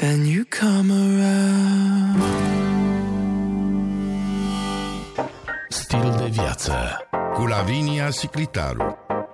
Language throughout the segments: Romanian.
Can you come around? Stil de viață cu Lavinia Siclitaru.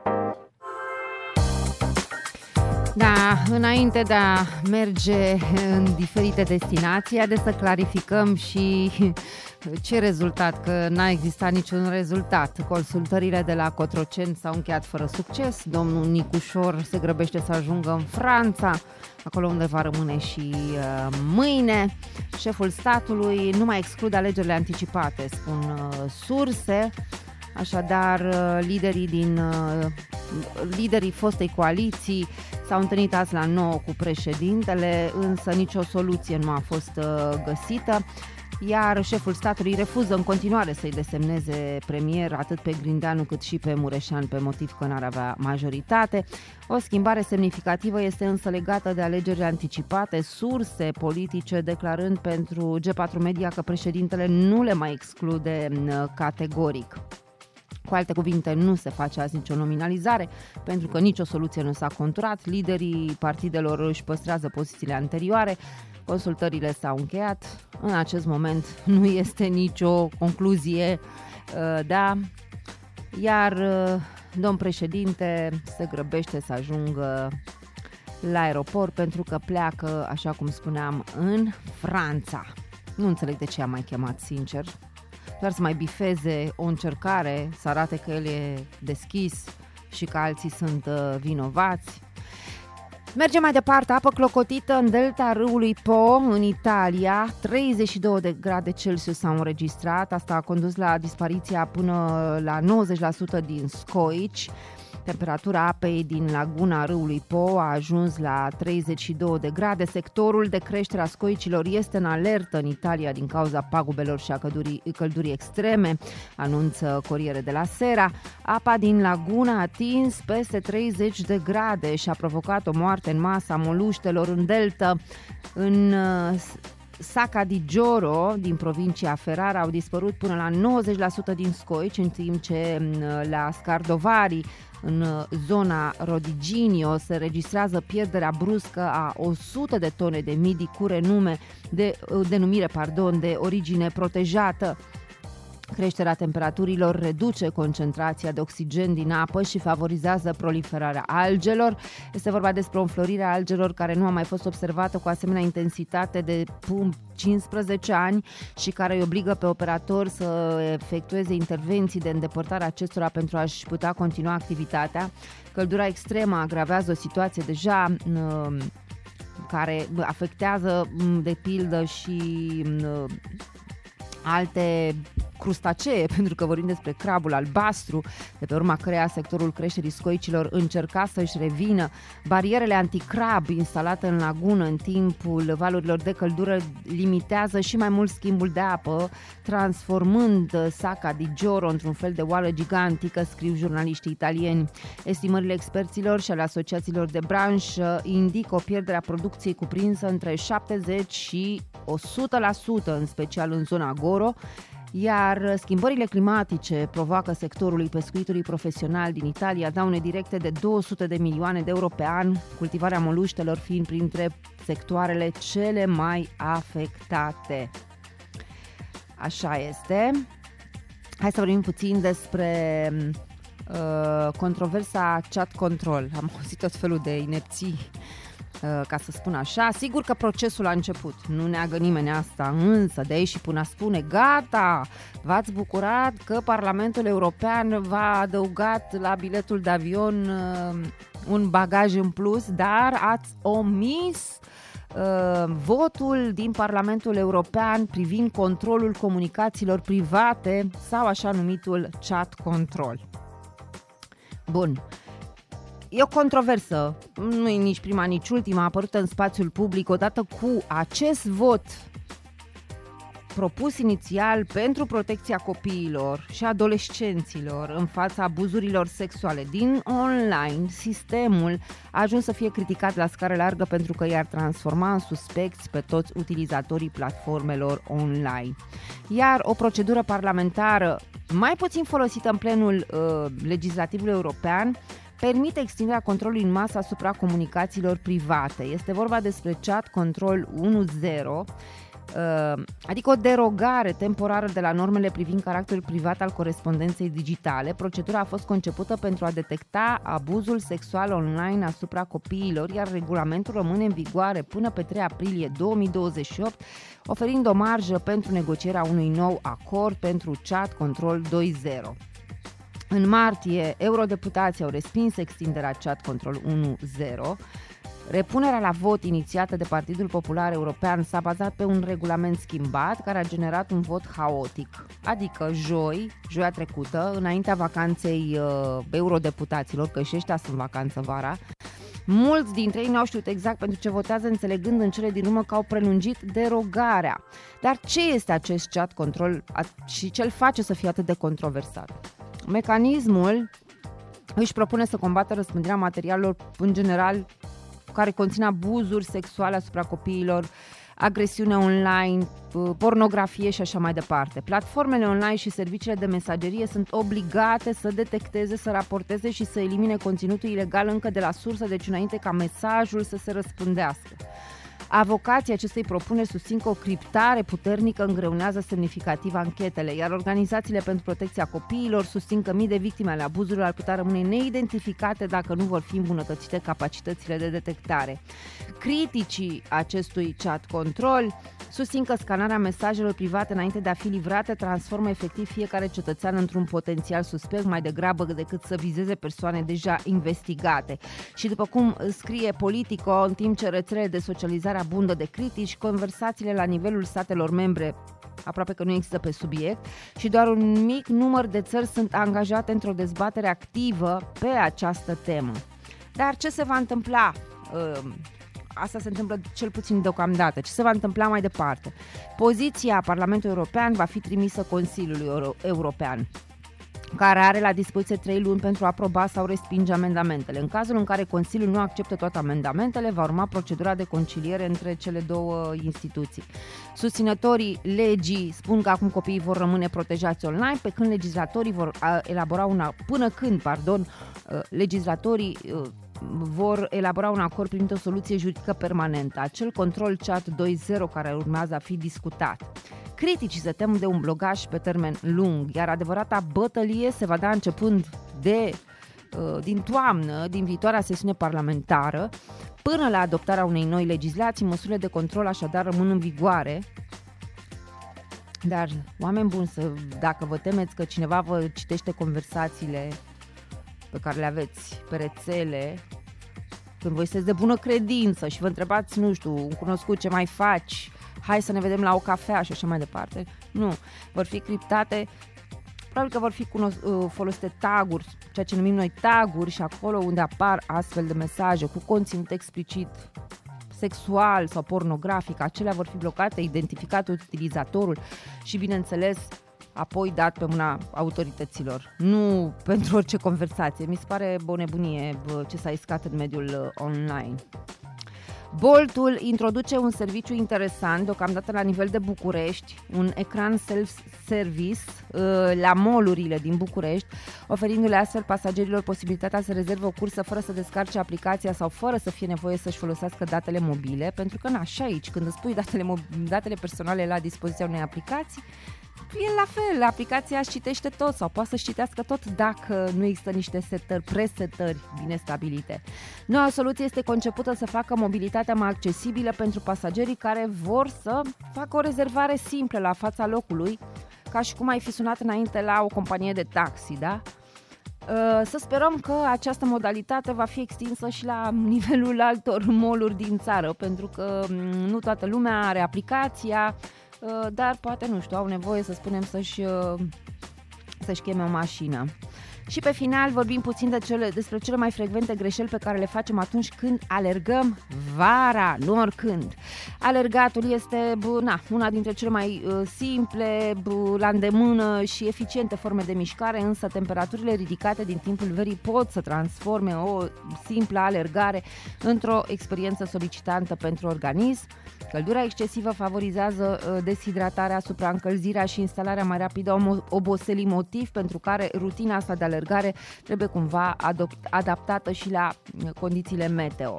Da, înainte de a merge în diferite destinații, haideți să clarificăm și ce rezultat, că n-a existat niciun rezultat. Consultările de la Cotroceni s-au încheiat fără succes. Domnul Nicușor se grăbește să ajungă în Franța, acolo unde va rămâne și mâine. Șeful statului nu mai exclude alegerile anticipate, spun surse. Așadar, liderii fostei coaliții s-au întâlnit azi la 9 cu președintele, însă nicio soluție nu a fost găsită, iar șeful statului refuză în continuare să-i desemneze premier atât pe Grindeanu cât și pe Mureșan pe motiv că n-ar avea majoritate. O schimbare semnificativă este însă legată de alegerile anticipate, surse politice declarând pentru G4 Media că președintele nu le mai exclude categoric. Cu alte cuvinte, nu se face azi nicio nominalizare, pentru că nicio soluție nu s-a conturat, liderii partidelor își păstrează pozițiile anterioare, consultările s-au încheiat, în acest moment nu este nicio concluzie, da, iar domn președinte se grăbește să ajungă la aeroport pentru că pleacă, așa cum spuneam, în Franța. Nu înțeleg de ce a mai chemat, sincer. Doar să mai bifeze o încercare, să arate că el e deschis și că alții sunt vinovați. Mergem mai departe, apă clocotită în delta râului Po, în Italia, 32 de grade Celsius s-au înregistrat, asta a condus la dispariția până la 90% din scoici. Temperatura apei din laguna râului Po a ajuns la 32 de grade. Sectorul de creștere a scoicilor este în alertă în Italia din cauza pagubelor și a căldurii extreme, anunță Corriere della Sera. Apa din lagună a atins peste 30 de grade și a provocat o moarte în masă a moluștelor în deltă. În Sacca di Gioro, din provincia Ferrara, au dispărut până la 90% din scoici, în timp ce la Scardovari, în zona Rodiginio, se registrează pierderea bruscă a 100 de tone de midi cu denumire de origine protejată. Creșterea temperaturilor reduce concentrația de oxigen din apă și favorizează proliferarea algelor. Este vorba despre o înflorire a algelor care nu a mai fost observată cu asemenea intensitate de 15 ani și care îi obligă pe operatori să efectueze intervenții de îndepărtare a acestora pentru a-și putea continua activitatea. Căldura extremă agravează o situație deja care afectează de pildă și alte crustacee, pentru că vorbim despre crabul albastru, de pe urma căreia sectorul creșterii scoicilor încerca să-și revină. Barierele anticrab instalate în lagună în timpul valurilor de căldură limitează și mai mult schimbul de apă, transformând Sacca di Gioro într-un fel de oală gigantică, scriu jurnaliștii italieni. Estimările experților și ale asociațiilor de branșă indică o pierdere a producției cuprinsă între 70 și 100%, în special în zona Goro, iar schimbările climatice provoacă sectorului pescuitului profesional din Italia daune directe de 200 de milioane de euro pe an, cultivarea moluștelor fiind printre sectoarele cele mai afectate. Așa este. Hai să vorbim puțin despre controversa chat control. Am auzit tot felul de inepții, ca să spun așa. Sigur că procesul a început, nu neagă nimeni asta, însă de aici și până a spune gata, v-ați bucurat că Parlamentul European v-a adăugat la biletul de avion un bagaj în plus, dar ați omis votul din Parlamentul European privind controlul comunicațiilor private sau așa numitul chat control. Bun. E o controversă, nu e nici prima, nici ultima, apărută în spațiul public odată cu acest vot propus inițial pentru protecția copiilor și adolescenților în fața abuzurilor sexuale din online. Sistemul a ajuns să fie criticat la scară largă pentru că i-ar transforma în suspecți pe toți utilizatorii platformelor online. Iar o procedură parlamentară mai puțin folosită în plenul legislativului european permite extinderea controlului în masă asupra comunicațiilor private. Este vorba despre Chat Control 1.0, adică o derogare temporară de la normele privind caracterul privat al corespondenței digitale. Procedura a fost concepută pentru a detecta abuzul sexual online asupra copiilor, iar regulamentul rămâne în vigoare până pe 3 aprilie 2028, oferind o marjă pentru negocierea unui nou acord pentru Chat Control 2.0. În martie, eurodeputații au respins extinderea Chat Control 1.0. Repunerea la vot inițiată de Partidul Popular European s-a bazat pe un regulament schimbat care a generat un vot haotic. Adică joia trecută, înaintea vacanței eurodeputaților, că și ăștia sunt vacanță vara, mulți dintre ei n-au știut exact pentru ce votează, înțelegând în cele din urmă că au prelungit derogarea. Dar ce este acest Chat Control și ce îl face să fie atât de controversat? Mecanismul își propune să combată răspândirea materialelor în general care conțin abuzuri sexuale asupra copiilor, agresiune online, pornografie și așa mai departe. Platformele online și serviciile de mesagerie sunt obligate să detecteze, să raporteze și să elimine conținutul ilegal încă de la sursă, deci înainte ca mesajul să se răspândească. Avocații acestei propuneri susțin că o criptare puternică îngreunează semnificativ anchetele, iar organizațiile pentru protecția copiilor susțin că mii de victime ale abuzurilor ar putea rămâne neidentificate dacă nu vor fi îmbunătățite capacitățile de detectare. Criticii acestui Chat Control susțin că scanarea mesajelor private înainte de a fi livrate transformă efectiv fiecare cetățean într-un potențial suspect mai degrabă decât să vizeze persoane deja investigate. Și după cum scrie Politico, în timp ce rețelele de socializare abundă de critici, conversațiile la nivelul statelor membre aproape că nu există pe subiect și doar un mic număr de țări sunt angajate într-o dezbatere activă pe această temă. Dar ce se va întâmpla? Asta se întâmplă cel puțin deocamdată. Ce se va întâmpla mai departe? Poziția Parlamentului European va fi trimisă Consiliului European, care are la dispoziție 3 luni pentru a aproba sau respinge amendamentele. În cazul în care Consiliul nu acceptă toate amendamentele, va urma procedura de conciliere între cele două instituții. Susținătorii legii spun că acum copiii vor rămâne protejați online, pe când legislatorii vor elabora legislatorii vor elabora un acord primind o soluție juridică permanentă. Acel control Chat 2.0 care urmează a fi discutat. Criticii se tem de un blocaj pe termen lung, iar adevărata bătălie se va da începând din toamnă, din viitoarea sesiune parlamentară, până la adoptarea unei noi legislații. Măsurile de control așadar rămân în vigoare. Dar, oameni buni, dacă vă temeți că cineva vă citește conversațiile pe care le aveți pe rețele, când voi sunteți de bună credință și vă întrebați, nu știu, un cunoscut, ce mai faci, hai să ne vedem la o cafea și așa mai departe, nu, vor fi criptate, probabil că vor fi folosite taguri, ceea ce numim noi taguri, și acolo unde apar astfel de mesaje cu conținut explicit sexual sau pornografic, acelea vor fi blocate, identificat utilizatorul și, bineînțeles, apoi dat pe mâna autorităților. Nu pentru orice conversație. Mi se pare o nebunie ce s-a iscat în mediul online. Boltul introduce un serviciu interesant, deocamdată la nivel de București, un ecran self-service la mall-urile din București, oferindu-le astfel pasagerilor posibilitatea să rezerve o cursă fără să descarce aplicația sau fără să fie nevoie să-și folosească datele mobile, pentru că și aici, când îți pui datele personale la dispoziția unei aplicații, e la fel, aplicația își citește tot sau poate să-și citească tot dacă nu există niște presetări bine stabilite. Noua soluție este concepută să facă mobilitatea mai accesibilă pentru pasagerii care vor să facă o rezervare simplă la fața locului, ca și cum ai fi sunat înainte la o companie de taxi, da? Să sperăm că această modalitate va fi extinsă și la nivelul altor mall-uri din țară, pentru că nu toată lumea are aplicația, dar poate, nu știu, au nevoie, să spunem, să-și cheme o mașină. Și pe final vorbim puțin despre cele mai frecvente greșeli pe care le facem atunci când alergăm vara, nu oricând. Alergatul este una dintre cele mai simple, la îndemână și eficiente forme de mișcare, însă temperaturile ridicate din timpul verii pot să transforme o simplă alergare într-o experiență solicitantă pentru organism. Căldura excesivă favorizează deshidratarea, supraîncălzirea și instalarea mai rapidă a oboselii, motiv pentru care rutina asta de alergare trebuie cumva adaptată și la condițiile meteo.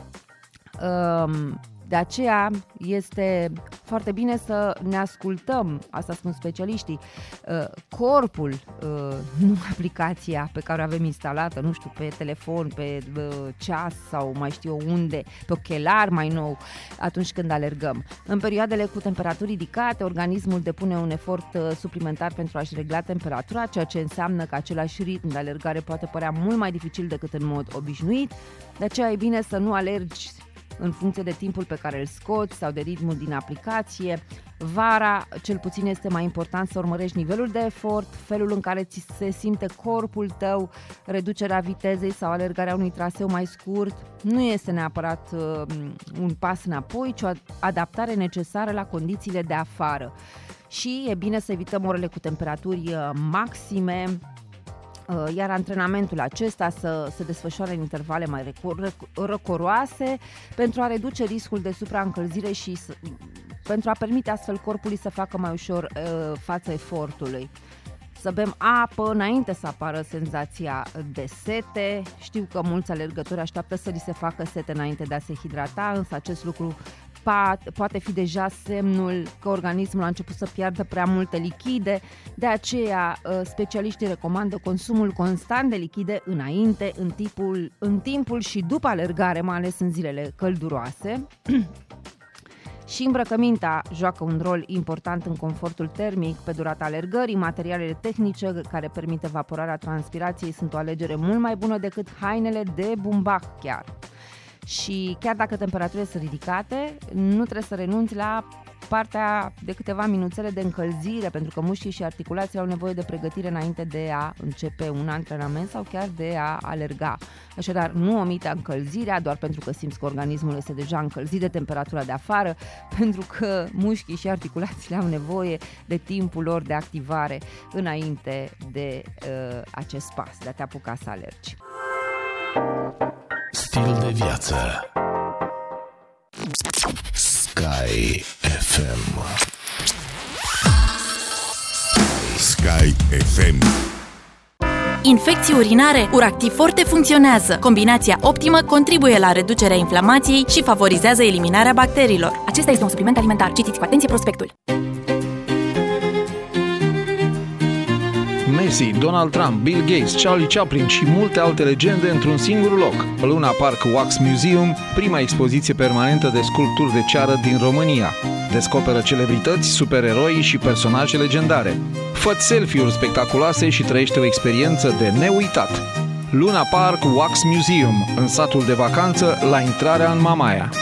De aceea este foarte bine să ne ascultăm, asta spun specialiștii, corpul, nu aplicația pe care o avem instalată, nu știu, pe telefon, pe ceas sau mai știu eu unde, pe ochelar mai nou, atunci când alergăm. În perioadele cu temperaturi ridicate, organismul depune un efort suplimentar pentru a-și regla temperatura, ceea ce înseamnă că același ritm de alergare poate părea mult mai dificil decât în mod obișnuit. De aceea e bine să nu alergi în funcție de timpul pe care îl scoți sau de ritmul din aplicație. Vara, cel puțin, este mai important să urmărești nivelul de efort, felul în care ți se simte corpul tău, reducerea vitezei sau alergarea unui traseu mai scurt. Nu este neapărat un pas înapoi, ci o adaptare necesară la condițiile de afară. Și e bine să evităm orele cu temperaturi maxime, iar antrenamentul acesta să se desfășoare în intervale mai răcoroase pentru a reduce riscul de supraîncălzire și pentru a permite astfel corpului să facă mai ușor față efortului. Să bem apă înainte să apară senzația de sete. Știu că mulți alergători așteaptă să li se facă sete înainte de a se hidrata, însă acest lucru poate fi deja semnul că organismul a început să piardă prea multe lichide. De aceea, specialiștii recomandă consumul constant de lichide înainte, în timpul și după alergare, mai ales în zilele călduroase. Și îmbrăcămintea joacă un rol important în confortul termic pe durata alergării. Materialele tehnice care permit evaporarea transpirației sunt o alegere mult mai bună decât hainele de bumbac chiar. Și chiar dacă temperaturile sunt ridicate, nu trebuie să renunți la partea de câteva minuțele de încălzire, pentru că mușchii și articulațiile au nevoie de pregătire înainte de a începe un antrenament sau chiar de a alerga. Așadar, nu omite încălzirea doar pentru că simți că organismul este deja încălzit de temperatura de afară, pentru că mușchii și articulațiile au nevoie de timpul lor de activare înainte de acest pas, de a te apuca să alergi. Stil de viață. Sky FM. Sky FM. Infecții urinare, Uractiv Forte funcționează. Combinația optimă contribuie la reducerea inflamației și favorizează eliminarea bacteriilor. Acesta este un supliment alimentar. Citiți cu atenție prospectul. Messi, Donald Trump, Bill Gates, Charlie Chaplin și multe alte legende într-un singur loc. Luna Park Wax Museum, prima expoziție permanentă de sculpturi de ceară din România. Descoperă celebrități, supereroi și personaje legendare. Fă-ți selfie-uri spectaculoase și trăiește o experiență de neuitat. Luna Park Wax Museum, în satul de vacanță, la intrarea în Mamaia.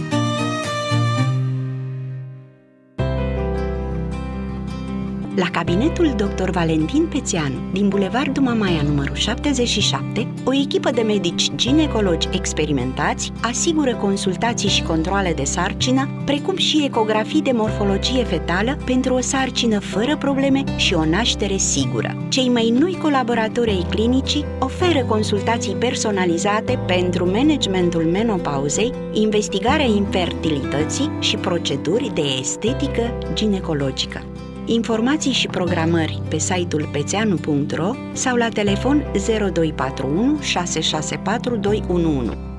La cabinetul Dr. Valentin Pețeanu, din Bulevardul Mamaia numărul 77, o echipă de medici ginecologi experimentați asigură consultații și controale de sarcină, precum și ecografii de morfologie fetală pentru o sarcină fără probleme și o naștere sigură. Cei mai noi colaboratori ai clinicii oferă consultații personalizate pentru managementul menopauzei, investigarea infertilității și proceduri de estetică ginecologică. Informații și programări pe site-ul pețeanu.ro sau la telefon 0241 664 211.